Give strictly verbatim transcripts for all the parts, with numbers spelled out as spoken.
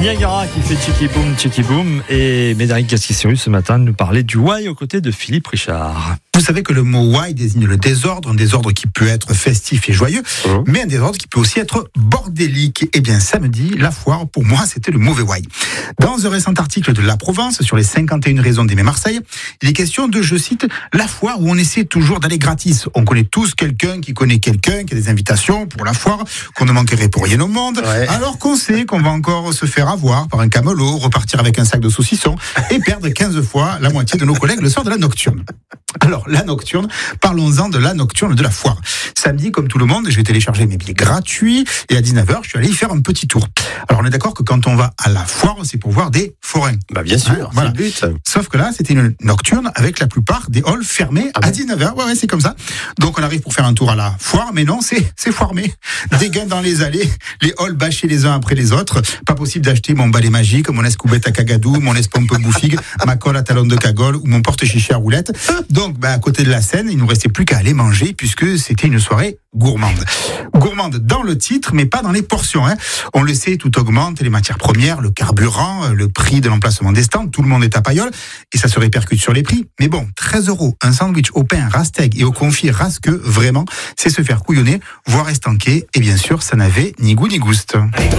Niagara qui fait tchiki boum, tchiki boum. Et Médéric Gasquet-Sirius ce matin nous parlait du why aux côtés de Philippe Richard. Vous savez que le mot why désigne le désordre, un désordre qui peut être festif et joyeux, mmh. mais un désordre qui peut aussi être bordélique. Eh bien, samedi, la foire, pour moi, c'était le mauvais why. Dans un récent article de La Provence sur les cinquante et une raisons d'aimer Marseille, il est question de, je cite, la foire où on essaie toujours d'aller gratis. On connaît tous quelqu'un qui connaît quelqu'un qui a des invitations pour la foire, qu'on ne manquerait pour rien au monde, ouais. alors qu'on sait qu'on va encore se faire avoir par un camelot, repartir avec un sac de saucissons et perdre quinze fois la moitié de nos collègues le soir de la nocturne. Alors, la nocturne, parlons-en de la nocturne de la foire. Samedi, comme tout le monde, j'ai téléchargé mes billets gratuits et à dix-neuf heures, je suis allé y faire un petit tour. Alors, on est d'accord que quand on va à la foire, c'est pour voir des forains. Bah, bien sûr, hein, voilà. C'est le but. Sauf que là, c'était une nocturne avec la plupart des halls fermés ah à bon dix-neuf heures. Ouais, ouais, c'est comme ça. Donc, on arrive pour faire un tour à la foire, mais non, c'est, c'est foirmé. Des gains dans les allées, les halls bâchés les uns après les autres. Pas possible d'acheter mon balai magique, mon escoubette à cagadou, mon espompe bouffigue, ma colle à talon de cagole ou mon porte-chichi à roulette. Donc, bah, à côté de la scène, il nous restait plus qu'à aller manger puisque c'était une soirée gourmande. Gourmande dans le titre, mais pas dans les portions. Hein. On le sait, tout augmente, les matières premières, le carburant, le prix de l'emplacement des stands, tout le monde est à paillole et ça se répercute sur les prix. Mais bon, treize euros, un sandwich au pain rasteg et au confit rasqueux, vraiment, c'est se faire couillonner, voire estanquer. Et bien sûr, ça n'avait ni goût ni gouste.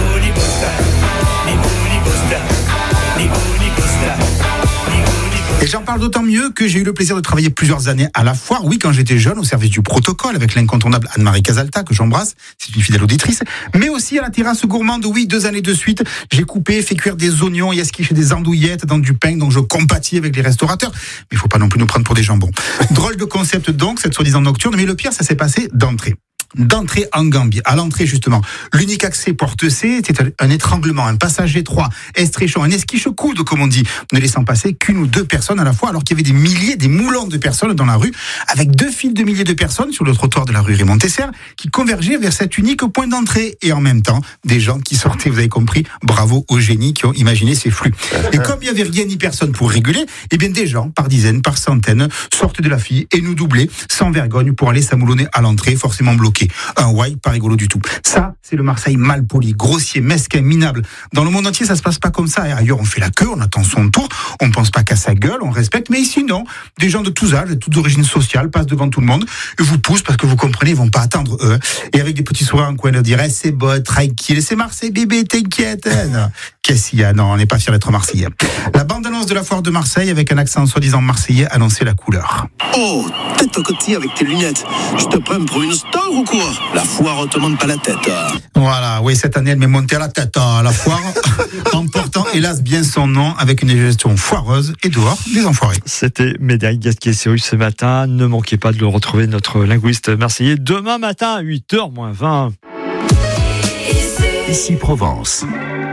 Et j'en parle d'autant mieux que j'ai eu le plaisir de travailler plusieurs années à la foire. Oui, quand j'étais jeune, au service du protocole, avec l'incontournable Anne-Marie Casalta, que j'embrasse, c'est une fidèle auditrice. Mais aussi à la terrasse gourmande, oui, deux années de suite, j'ai coupé, fait cuire des oignons et esquiché des andouillettes dans du pain, donc je compatis avec les restaurateurs. Mais il faut pas non plus nous prendre pour des jambons. Drôle de concept donc, cette soi-disant nocturne, mais le pire, ça s'est passé d'entrée. D'entrée en Gambie. À l'entrée, justement, l'unique accès porte C, c'était un étranglement, un passage étroit, estréchant, un esquiche-coude, comme on dit, ne laissant passer qu'une ou deux personnes à la fois, alors qu'il y avait des milliers, des moulons de personnes dans la rue, avec deux files de milliers de personnes sur le trottoir de la rue Raymond Tesser, qui convergeaient vers cet unique point d'entrée. Et en même temps, des gens qui sortaient, vous avez compris, bravo aux génies qui ont imaginé ces flux. Et comme il n'y avait rien ni personne pour réguler, eh bien, des gens, par dizaines, par centaines, sortent de la file et nous doublaient, sans vergogne, pour aller s'amoulonner à l'entrée, forcément bloqués. Un why pas rigolo du tout. Ça, c'est le Marseille mal poli, grossier, mesquin, minable. Dans le monde entier, ça se passe pas comme ça. Et ailleurs, on fait la queue, on attend son tour, on pense pas qu'à sa gueule, on respecte. Mais ici, non. Des gens de tous âges, de toutes origines sociales, passent devant tout le monde et vous poussent parce que vous comprenez, ils vont pas attendre eux. Et avec des petits sourires en coin, de dire eh, c'est bon, tranquille, c'est Marseille, bébé, t'inquiète. Non. Qu'est-ce qu'il y a? Non, on n'est pas fiers d'être Marseillais. La bande-annonce de la foire de Marseille, avec un accent soi-disant marseillais, annonçait la couleur. Oh, tête au côté avec tes lunettes. Je te prends pour une star ou quoi? La foire te monte pas la tête. Voilà, oui, cette année, elle m'est montée à la tête, à la foire, en portant, hélas, bien son nom, avec une gestion foireuse et dehors des enfoirés. C'était Médéric Gasquet-Sirius ce matin. Ne manquez pas de le retrouver, notre linguiste marseillais, demain matin à huit heures moins vingt. Ici Provence.